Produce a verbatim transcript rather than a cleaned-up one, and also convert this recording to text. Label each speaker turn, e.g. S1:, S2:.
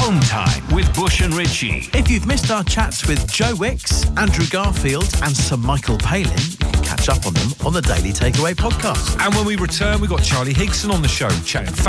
S1: Home Time with Bush and Ritchie.
S2: If you've missed our chats with Joe Wicks, Andrew Garfield and Sir Michael Palin, you can catch up on them on the Daily Takeaway podcast.
S3: And when we return, we've got Charlie Higson on the show, chatting